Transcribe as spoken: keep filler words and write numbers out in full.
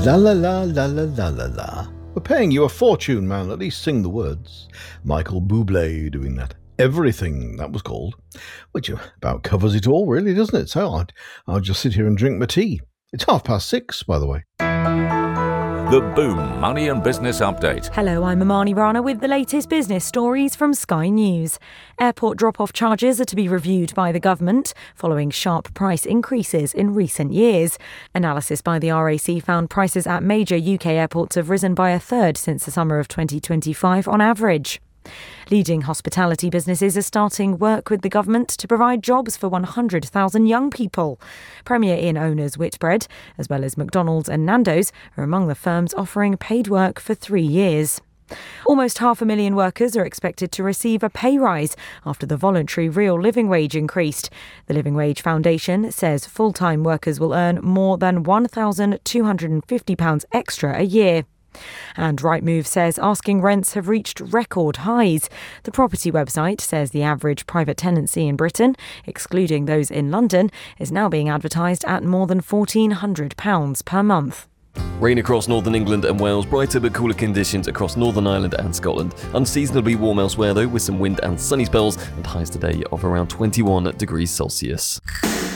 La la la la la la la la. We're paying you a fortune, man. At least sing the words. Michael Bublé doing that. Everything, that was called. Which about covers it all, really, doesn't it? So I'd, I'll just sit here and drink my tea. It's half past six, by the way. The Boom Money and Business Update. Hello, I'm Amani Rana with the latest business stories from Sky News. Airport drop-off charges are to be reviewed by the government following sharp price increases in recent years. Analysis by the R A C found prices at major U K airports have risen by a third since the summer of twenty twenty-five on average. Leading hospitality businesses are starting work with the government to provide jobs for one hundred thousand young people. Premier Inn owners Whitbread, as well as McDonald's and Nando's, are among the firms offering paid work for three years. Almost half a million workers are expected to receive a pay rise after the voluntary real living wage increased. The Living Wage Foundation says full-time workers will earn more than one thousand two hundred fifty pounds extra a year. And Rightmove says asking rents have reached record highs. The property website says the average private tenancy in Britain, excluding those in London, is now being advertised at more than fourteen hundred pounds per month. Rain across northern England and Wales, brighter but cooler conditions across Northern Ireland and Scotland. Unseasonably warm elsewhere though, with some wind and sunny spells and highs today of around twenty-one degrees Celsius.